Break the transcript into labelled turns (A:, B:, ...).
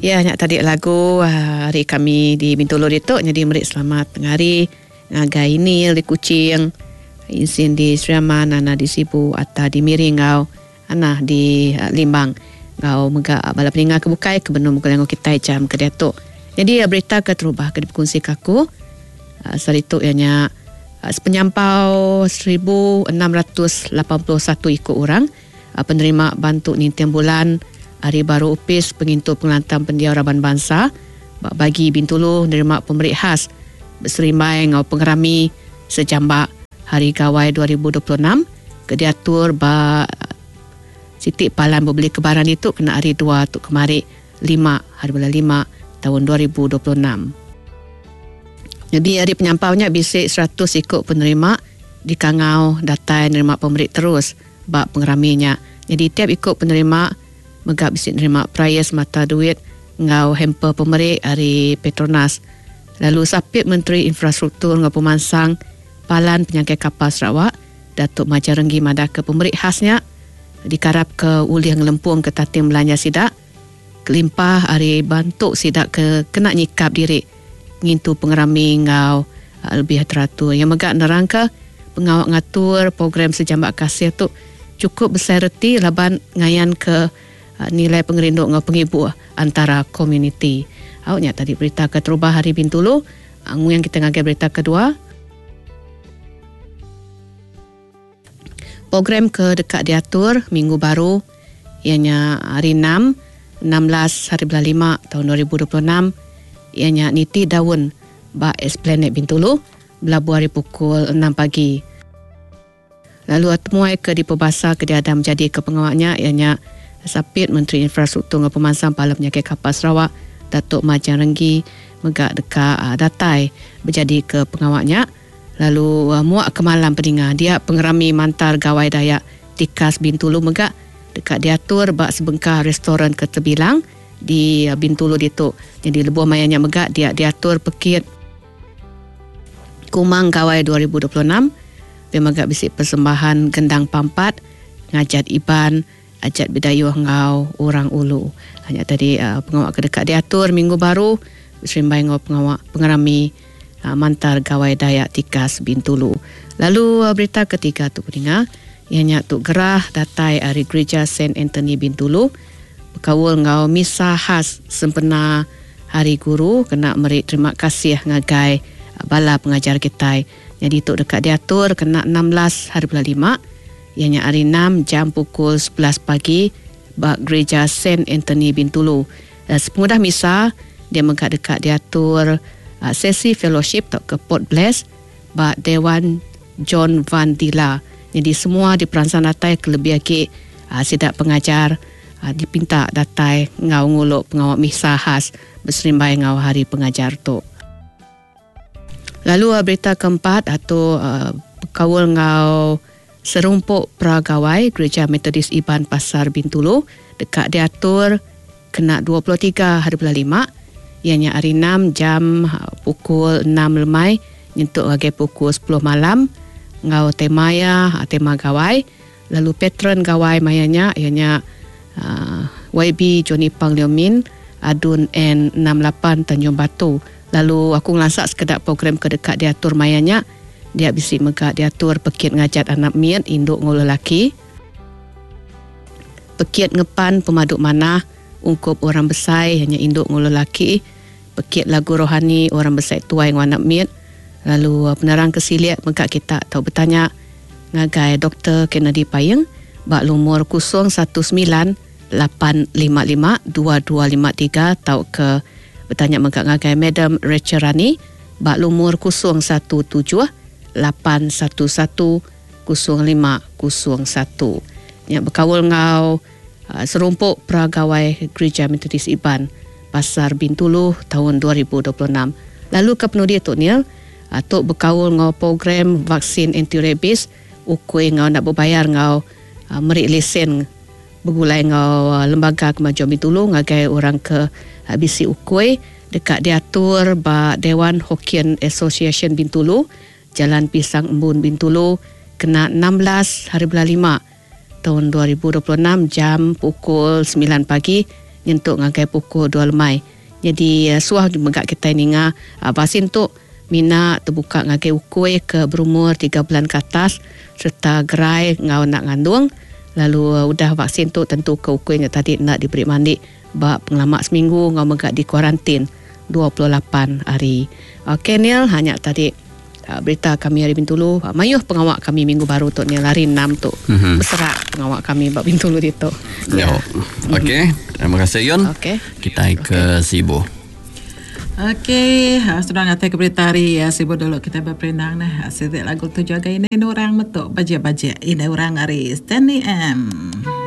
A: Ya, nyak tadi lagu hari kami di Bintulu itu jadi merik selamat tengah hari ngagai ini di Kucing insin di Sriaman ana di Sibu atau di Miringau ana di Limbang ngau mega bala peninga kebukai ke benung muka kita jam ke datuk. Jadi berita ke terubah ke dikongsi kaku saritu ianya penyampau 1681 ikut orang penerima bantu nintian bulan Hari Baru Upis pengintu pengelantam pendiau Raban Bangsa bagi Bintulu menerima pemberi khas berserimai ngau pengerami sejambak Hari Gawai 2026 kediatur Siti Palan berbeli kebaran itu kena hari 2 tu kemari 5 hari bulan 5 tahun 2026. Jadi hari penyampaunya bisik 100 ikut penerima di kangau datai menerima pemberi terus bak pengeraminya. Jadi tiap ikut penerima megak bisik nerima prize mata duit ngau hamper pemberi hari Petronas. Lalu sapit Menteri Infrastruktur ngau pemansang Palan Penyangkai Kapal Sarawak Datuk Majarenggi Madaka pemberi khasnya dikarap ke uli yang lempung ke tatim belanja sidak kelimpah hari bantuk sidak ke kena nyikap diri ngintu pengerami ngau lebih teratur yang megak nerangka pengawak ngatur program sejambak kasih tu cukup besar reti laban ngayan ke nilai pengerinduk ngau pengibu antara komuniti. Awaknya tadi berita ke terubah hari Bintulu. Yang kita ngagai berita kedua. Program ke dekat diatur minggu baru ianya hari 16 hari bulan 5 tahun 2026 ianya niti daun ba Esplanade Bintulu belabu hari pukul 6 pagi. Lalu temuai ke di Perbasa kediada menjadi ke pengawaknya ianya Sapit Menteri Infrastruktur dan Pemansang Palan Penyangkai Kapal Sarawak Datuk Majarenggi megak dekat datai berjadi ke pengawaknya. Lalu muak ke malam peninga dia pengerami mantar gawai Dayak Tikas Bintulu megak dekat diatur bak sebengkah restoran ke terbilang di Bintulu ditu. Jadi lebuh mayanya megak dia diatur pekit Kumang Gawai 2026 dia megak bisik persembahan gendang pampat ngajat iban ajat bidayuh ngau orang ulu. Hanya tadi pengawak kedekat diatur minggu baru bersembah ngau pengawak pengerami mantar gawai Dayak Tikas Bintulu. Lalu berita ketiga tu peninga ianya tu gerah datai hari Gereja Saint Anthony Bintulu berkawul ngau misa khas sempena Hari Guru kena merik terima kasih ngagai bala pengajar kita. Jadi tu dekat diatur kena 16 hari bulan 5 ianya hari 6 jam pukul 11 pagi bak Gereja Saint Anthony Bintulu. Sepengudah misa dia megak dekat diatur sesi fellowship ke Port Bless bak Dewan John Van Dilla. Jadi semua diperansang datai kelebih lagi sidak pengajar dipinta datai ngau nguluk pengawak misa khas berserimbai ngau hari pengajar tu. Lalu berita keempat atau kawul ngau serumpuk pragawai Gereja Metodis Iban Pasar Bintulu dekat diatur kena 23 hari bulan 5 ianya hari 6 jam pukul 6 lemai nyentuk lagi pukul 10 malam ngau tema gawai. Lalu patron gawai mayanya ianya YB Johnny Pangliomin Adun N68 Tanjung Batu. Lalu aku ngelasak sekedar program ke dekat diatur mayanya dia bisik megak diatur pekit ngajat anak miat induk ngul lelaki pekit ngepan pemaduk manah ungkup orang besai hanya induk ngul lelaki pekit lagu rohani orang besai tuai ngau anak miat. Lalu penerang kesiliat megak kita tahu bertanya ngagai Dr. Kennedy Payeng bak lumur 0198552253 tahu ke bertanya megak ngagai Madam Rachel Rani bak lumur 0178110501 yang berkawal ngau serumpuk pragawai Gereja Metodis Iban Pasar Bintulu tahun 2026. Lalu ke penulis Tok Nil Tok berkawal ngau program vaksin anti-rabies ukui ngau nak berbayar ngau merik lesen bergulai ngau lembaga kemajuan Bintulu ngagai orang ke bisi ukui dekat diatur ba Dewan Hokkien Association Bintulu Jalan Pisang Embun Bintulu kena 16 hari bulan 5 tahun 2026 jam pukul 9 pagi nyentuk ngagai pukul 2 lemai. Jadi suah megak kita ni basin tu mina terbuka ngagai ukui ke berumur 3 bulan ke atas serta gerai ngau nak ngandung. Lalu udah vaksin tu tentu ke ukui yang tadi nak diberi mandi bak pengalamak seminggu ngau megak di kuarantin 28 hari. Okey Nil, hanya tadi berita kami hari Bintulu. Mayuh pengawak kami minggu baru tu ni lari 6 tu. Berserak pengawak kami bab Bintulu di tu.
B: Ya. Okey, terima kasih Yun.
A: Okey.
B: Kita ke Sibu.
C: Okey, sudah ngatai ke berita hari Sibu dulu kita berperenang nah. Asyik lagu tu jaga ini orang metuk bajet-bajet. Ini orang hari 10 AM.